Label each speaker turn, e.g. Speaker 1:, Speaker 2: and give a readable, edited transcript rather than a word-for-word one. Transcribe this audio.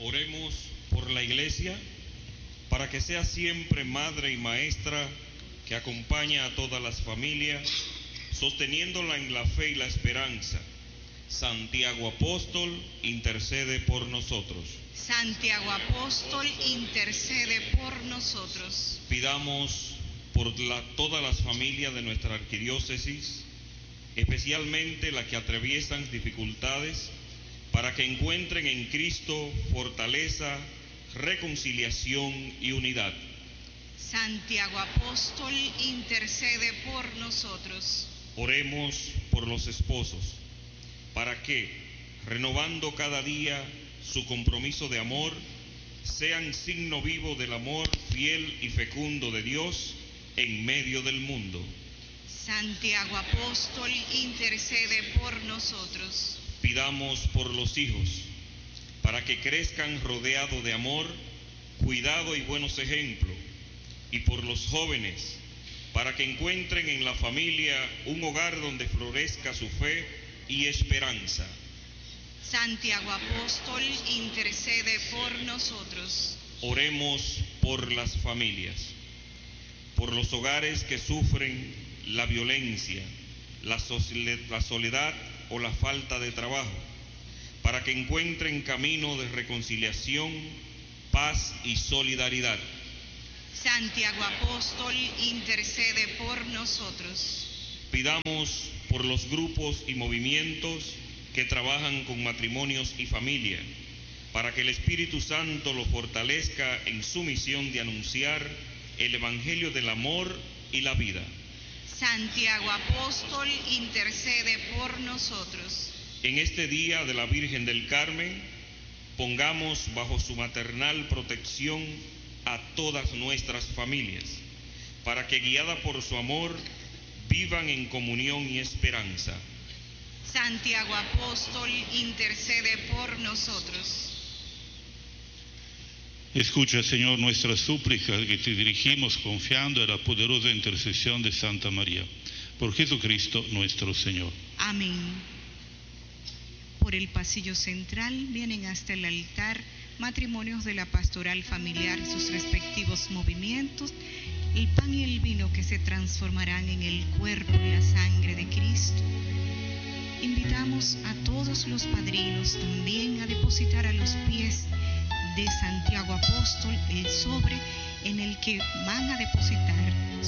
Speaker 1: Oremos por la Iglesia para que sea siempre madre y maestra que acompaña a todas las familias, sosteniéndola en la fe y la esperanza. Santiago Apóstol, intercede por nosotros.
Speaker 2: Santiago Apóstol, intercede por nosotros.
Speaker 1: Pidamos por todas las familias de nuestra arquidiócesis, especialmente las que atraviesan dificultades, para que encuentren en Cristo fortaleza, reconciliación y unidad.
Speaker 2: Santiago Apóstol, intercede por nosotros.
Speaker 1: Oremos por los esposos, para que, renovando cada día su compromiso de amor, sean signo vivo del amor fiel y fecundo de Dios en medio del mundo.
Speaker 2: Santiago Apóstol, intercede por nosotros.
Speaker 1: Pidamos por los hijos, para que crezcan rodeados de amor, cuidado y buenos ejemplos, y por los jóvenes, para que encuentren en la familia un hogar donde florezca su fe y esperanza.
Speaker 2: Santiago Apóstol, intercede por nosotros.
Speaker 1: Oremos por las familias, por los hogares que sufren la violencia, la soledad o la falta de trabajo, para que encuentren camino de reconciliación, paz y solidaridad.
Speaker 2: Santiago Apóstol, intercede por nosotros.
Speaker 1: Pidamos por los grupos y movimientos que trabajan con matrimonios y familia, para que el Espíritu Santo lo fortalezca en su misión de anunciar el Evangelio del amor y la vida.
Speaker 2: Santiago Apóstol, intercede por nosotros.
Speaker 1: En este día de la Virgen del Carmen, pongamos bajo su maternal protección a todas nuestras familias, para que, guiada por su amor, vivan en comunión y esperanza.
Speaker 2: Santiago Apóstol, intercede por nosotros.
Speaker 3: Escucha, Señor, nuestra súplica que te dirigimos confiando en la poderosa intercesión de Santa María. Por Jesucristo nuestro Señor.
Speaker 2: Amén. Por el pasillo central vienen hasta el altar matrimonios de la pastoral familiar y sus respectivos movimientos, el pan y el vino que se transformarán en el cuerpo y la sangre de Cristo. Invitamos a todos los padrinos también a depositar a los pies de Santiago Apóstol el sobre en el que van a depositar